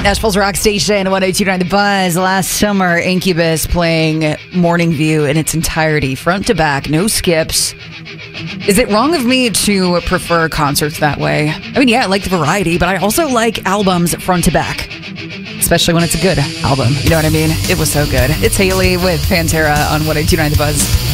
Nashville's rock station, 102.9 The Buzz. Last summer, Incubus playing Morning View in its entirety, front to back, no skips. Is it wrong of me to prefer concerts that way? I mean, yeah, I like the variety, but I also like albums front to back, especially when it's a good album. You know what I mean? It was so good. It's Haley with Pantera on 102.9 The Buzz.